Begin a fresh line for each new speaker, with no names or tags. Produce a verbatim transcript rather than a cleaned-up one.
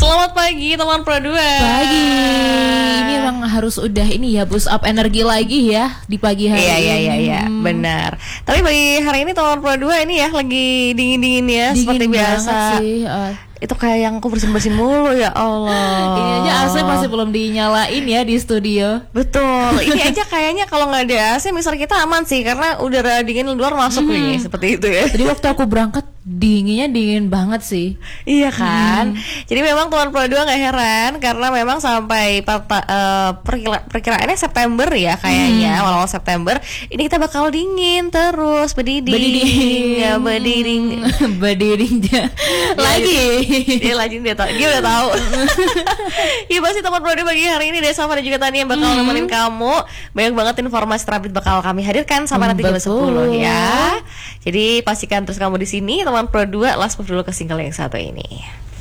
Selamat pagi teman Pro dua.
Pagi. Ini memang harus udah ini ya, boost up energi lagi ya di pagi hari
Iya
ini.
iya iya iya,
Hmm.
benar. Tapi pagi hari ini teman Pro dua ini ya lagi dingin-dingin ya,
Dingin
seperti biasa.
banget sih. Uh,
Itu kayak yang aku bersin-bersin mulu ya Allah.
Ini aja A C masih belum dinyalain ya di studio.
Betul. Ini aja kayaknya kalau nggak ada A C misal kita aman sih, karena udara dingin luar masuk
Hmm.
nih, seperti itu ya.
Tadi waktu aku berangkat dinginnya dingin banget sih.
Iya kan. Jadi memang teman Pro dua nggak heran karena memang sampai pata, uh, perkira, perkiraannya September ya kayaknya,
Hmm.
awal September ini kita bakal dingin terus, berdiding.
Berdiding.
Ya, berdiding.
Berdiding dia. Lagi.
Dia lagi dia tahu, dia udah tahu. Iya pasti teman Pro dua pagi hari ini deh sama dan juga Tani yang bakal
Hmm.
nemenin kamu. Banyak banget informasi terupdate bakal kami hadirkan sampai
Hmm,
nanti jam
betul.
sepuluh ya. Jadi pastikan terus kamu di sini teman Pro dua. Let's move dulu ke single yang satu ini.